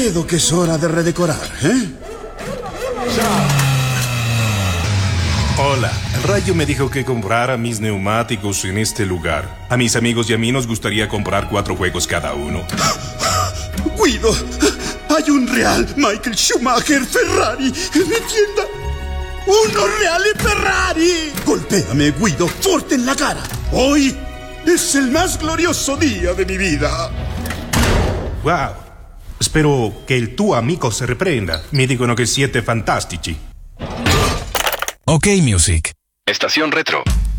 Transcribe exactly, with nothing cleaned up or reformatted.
Credo que es hora de redecorar, ¿eh? Hola, el Rayo me dijo que comprara mis neumáticos en este lugar. A mis amigos y a mí nos gustaría comprar cuatro juegos cada uno. Guido, hay un real Michael Schumacher Ferrari en mi tienda. ¡Uno reale Ferrari! Golpéame, Guido, fuerte en la cara. Hoy es el más glorioso día de mi vida. Wow. Spero che il tuo amico si riprenda. Mi dicono che siete fantastici. Ok Music. Estación Retro.